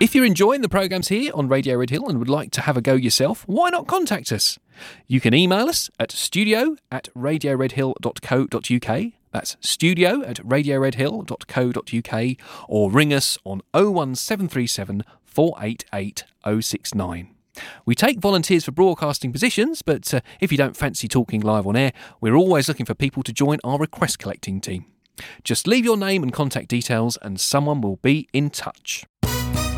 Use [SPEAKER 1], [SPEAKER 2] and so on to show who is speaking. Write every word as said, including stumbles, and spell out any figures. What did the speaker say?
[SPEAKER 1] If you're enjoying the programmes here on Radio Red Hill and would like to have a go yourself, why not contact us? You can email us at studio at radio red hill dot co dot uk. That's studio at radio red hill dot co dot uk, or ring us on oh one seven three seven, four eight eight, oh six nine. We take volunteers for broadcasting positions, but uh, if you don't fancy talking live on air, we're always looking for people to join our request collecting team. Just leave your name and contact details and someone will be in touch.